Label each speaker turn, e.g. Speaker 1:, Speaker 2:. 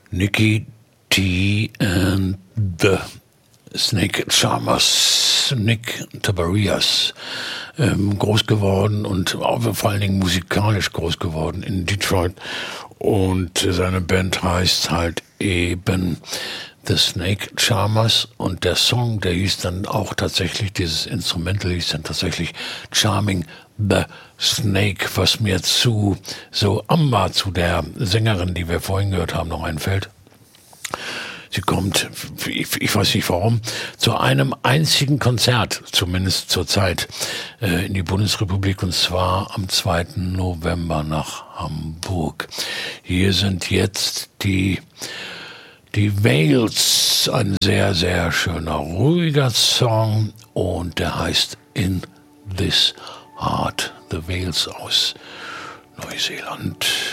Speaker 1: Nicky T and the Snake Charmers, Nick Tiberius, groß geworden und vor allen Dingen musikalisch groß geworden in Detroit. Und seine Band heißt halt eben The Snake Charmers und der Song, der hieß dann auch tatsächlich, dieses Instrumental hieß dann tatsächlich Charming the Snake, was mir zu so Amba, zu der Sängerin, die wir vorhin gehört haben, noch einfällt. Sie kommt, ich weiß nicht warum, zu einem einzigen Konzert, zumindest zur Zeit, in die Bundesrepublik, und zwar am 2. November nach Hamburg. Hier sind jetzt die Wales, ein sehr, sehr schöner, ruhiger Song, und der heißt In This Heart. The Wales aus Neuseeland.